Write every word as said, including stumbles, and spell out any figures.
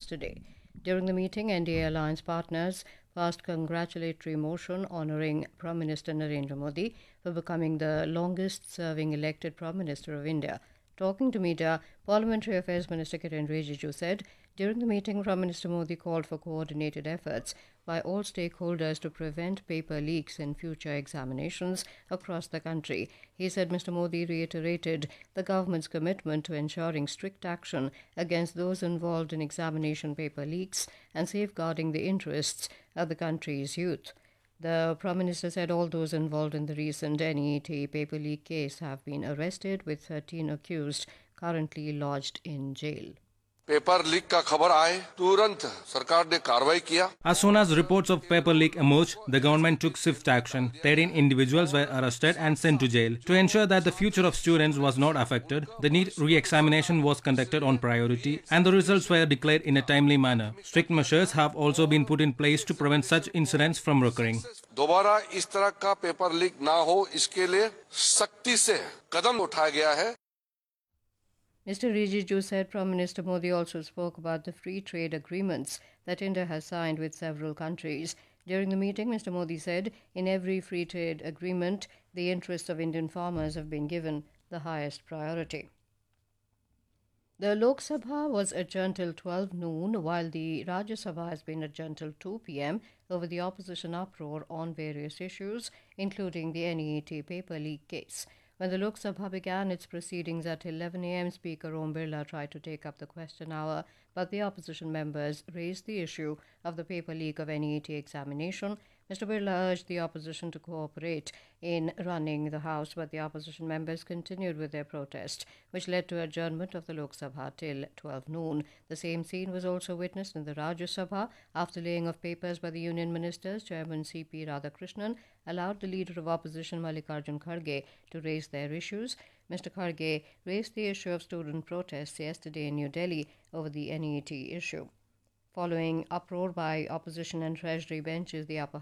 yesterday. During the meeting, N D A alliance partners passed congratulatory motion honouring Prime Minister Narendra Modi for becoming the longest-serving elected Prime Minister of India. Talking to media, Parliamentary Affairs Minister Kiren Rijiju said, during the meeting, Prime Minister Modi called for coordinated efforts by all stakeholders to prevent paper leaks in future examinations across the country. He said Mister Modi reiterated the government's commitment to ensuring strict action against those involved in examination paper leaks and safeguarding the interests of the country's youth. The Prime Minister said all those involved in the recent N E T paper leak case have been arrested, with thirteen accused currently lodged in jail. Paper leak का खबर आए तुरंत सरकार ने कार्रवाई किया. As soon as reports of paper leak emerged, the government took swift action. thirteen individuals were arrested and sent to jail. To ensure that the future of students was not affected, the NEET re-examination was conducted on priority and the results were declared in a timely manner. Strict measures have also been put in place to prevent such incidents from recurring. दोबारा इस तरह का paper leak ना हो, इसके लिए सख्ती से कदम उठाया गया है. Mister Rijiju said Prime Minister Modi also spoke about the free trade agreements that India has signed with several countries. During the meeting, Mister Modi said, in every free trade agreement, the interests of Indian farmers have been given the highest priority. The Lok Sabha was adjourned till twelve noon, while the Rajya Sabha has been adjourned till two p m over the opposition uproar on various issues, including the N E T paper leak case. When the Lok Sabha began its proceedings at eleven a m, Speaker Om Birla tried to take up the question hour, but the opposition members raised the issue of the paper leak of N E T examination. Mister Birla urged the opposition to cooperate in running the House, but the opposition members continued with their protest, which led to adjournment of the Lok Sabha till twelve noon. The same scene was also witnessed in the Rajya Sabha. After laying of papers by the Union Ministers, Chairman C P Radhakrishnan allowed the leader of opposition Mallikarjun Kharge to raise their issues. Mister Kharge raised the issue of student protests yesterday in New Delhi over the N E T issue. Following uproar by opposition and treasury benches, the upper